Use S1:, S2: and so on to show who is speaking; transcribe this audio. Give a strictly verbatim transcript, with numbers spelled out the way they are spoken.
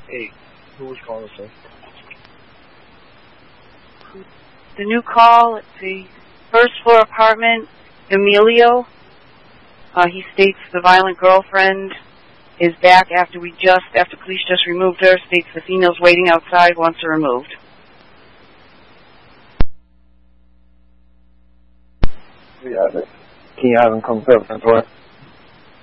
S1: Hey, who was calling, sir?
S2: The new call, let's see, first floor apartment, Emilio. Uh, he states the violent girlfriend is back after we just, after police just removed her, states the female's waiting outside, wants her removed.
S1: We have it. Can you have him come to the front door?